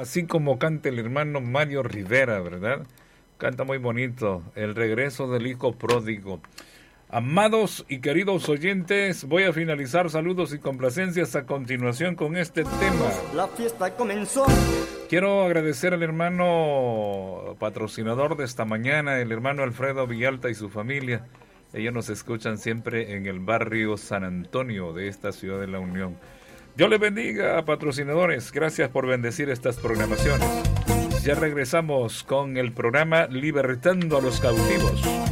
así como canta el hermano Mario Rivera, ¿verdad? Canta muy bonito, El regreso del hijo pródigo. Amados y queridos oyentes, voy a finalizar saludos y complacencias a continuación con este tema. La fiesta comenzó. Quiero agradecer al hermano patrocinador de esta mañana, el hermano Alfredo Villalta y su familia. Ellos nos escuchan siempre en el barrio San Antonio de esta ciudad de la Unión. Dios les bendiga, patrocinadores. Gracias por bendecir estas programaciones. Ya regresamos con el programa Libertando a los Cautivos.